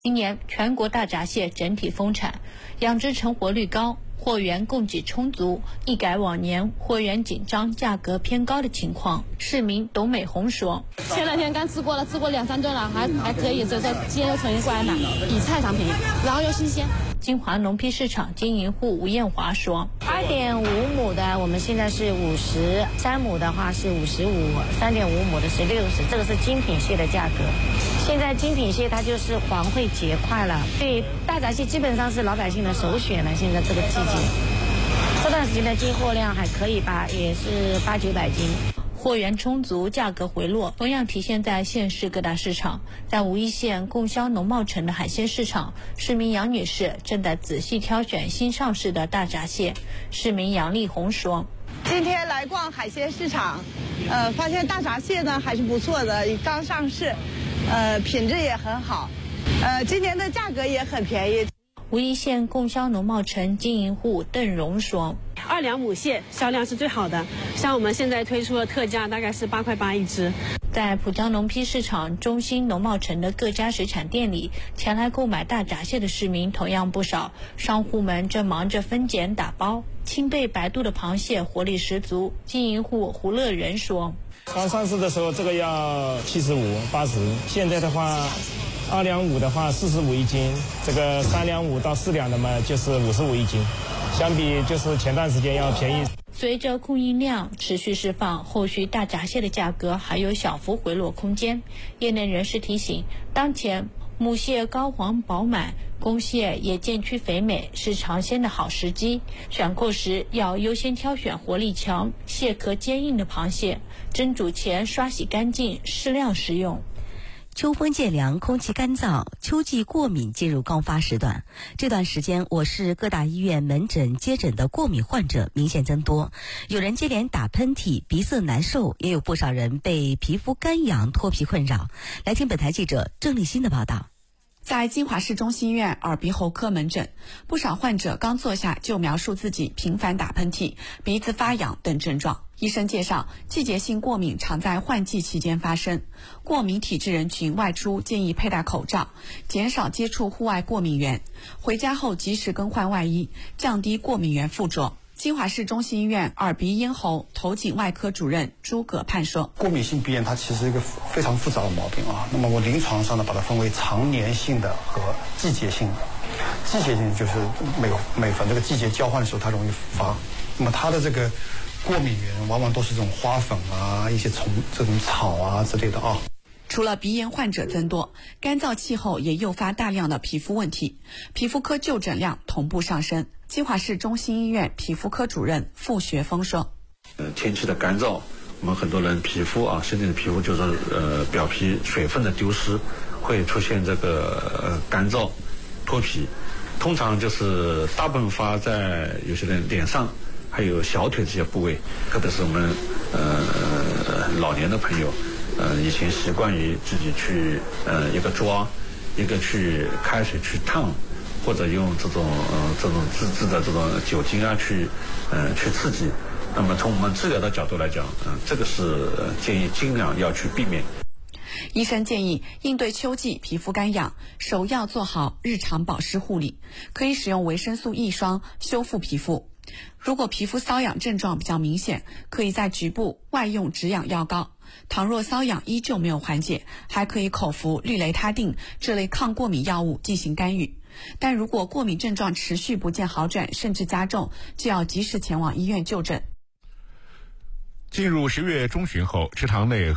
今年全国大闸蟹整体丰产，养殖成活率高，货源供给充足，一改往年货源紧张、价格偏高的情况。市民董美红说：“ 前两天刚吃过了2-3顿了，还可以，所以说今天又重新过来买，比菜场便宜，然后又新鲜。” 金华农批市场经营户吴艳华说 ：“2.5亩的我们现在是50，3亩的话是55，3.5亩的是60，这个是精品蟹的价格。现在精品蟹它就是黄会结块了，对大闸蟹基本上是老百姓的首选了。现在这个季节，这段时间的进货量还可以吧，也是800-900斤。” 货源充足，价格回落，同样体现在县市各大市场。在武义县供销农贸城的海鲜市场，市民杨女士正在仔细挑选新上市的大闸蟹。市民杨丽红说：“ 今天来逛海鲜市场，发现大闸蟹呢还是不错的，刚上市，品质也很好，今年的价格也很便宜。” 武义县供销农贸城经营户邓荣说 ：“2两母蟹销量是最好的，像我们现在推出的特价大概是8块8一只。” 在浦江农批市场中心农贸城的各家水产店里，前来购买大闸蟹的市民同样不少，商户们正忙着分拣打包。清倍白肚的螃蟹活力十足，经营户胡乐仁说：“ 刚上市的时候这个要75、80，现在的话2两5的话45一斤，这个3两5到4两的嘛就是55一斤，相比就是前段时间要便宜。” 随着供应量持续释放，后续大闸蟹的价格还有小幅回落空间。业内人士提醒，当前母蟹膏黄饱满，公蟹也渐趋肥美，是尝鲜的好时机。选购时要优先挑选活力强、蟹壳坚硬的螃蟹，蒸煮前刷洗干净，适量食用。 秋风渐凉，空气干燥，秋季过敏进入高发时段。这段时间，我市各大医院门诊接诊的过敏患者明显增多，有人接连打喷嚏、鼻塞难受，也有不少人被皮肤干痒、脱皮困扰。来听本台记者郑立新的报道。 在金华市中心医院耳鼻喉科门诊，不少患者刚坐下就描述自己频繁打喷嚏、鼻子发痒等症状。医生介绍，季节性过敏常在换季期间发生，过敏体质人群外出建议佩戴口罩，减少接触户外过敏源，回家后及时更换外衣，降低过敏源附着。金华市中心医院耳鼻咽喉头颈外科主任朱葛盼说：“ 过敏性鼻炎它其实是一个非常复杂的毛病啊。那么我临床上呢，把它分为常年性的和季节性的。季节性就是每逢这个季节交换的时候，它容易发。那么它的这个过敏源往往都是这种花粉啊、一些虫、这种草啊之类的啊。” 除了鼻炎患者增多，干燥气候也诱发大量的皮肤问题，皮肤科就诊量同步上升。金华市中心医院皮肤科主任傅学峰说：“ 天气的干燥，我们很多人皮肤身体的皮肤就是表皮水分的丢失，会出现这个干燥、脱皮，通常就是大部分发在有些人脸上，还有小腿这些部位，特别是我们老年的朋友。以前习惯于自己去一个抓，一个去开水去烫，或者用这种自制的这种酒精去刺激。那么从我们治疗的角度来讲，这个是建议尽量要去避免。 医生建议，应对秋季皮肤干痒，首要做好日常保湿护理，可以使用维生素 E 霜修复皮肤。如果皮肤瘙痒症状比较明显，可以在局部外用止痒药膏。倘若瘙痒依旧没有缓解，还可以口服氯雷他定这类抗过敏药物进行干预。但如果过敏症状持续不见好转，甚至加重，就要及时前往医院就诊。 进入10月中旬后，池塘内